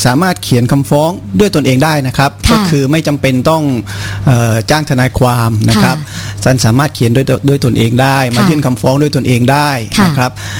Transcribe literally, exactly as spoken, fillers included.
สามารถเขียนคำฟ้องด้วยตนเองได้นะครับก็คือไม่จำเป็นต้องเอ่อจ้างทนายความนะครับท่านสามารถเขียนด้วยด้วยตนเองได้มายื่นคำฟ้องด้วยตนเองได้นะครับ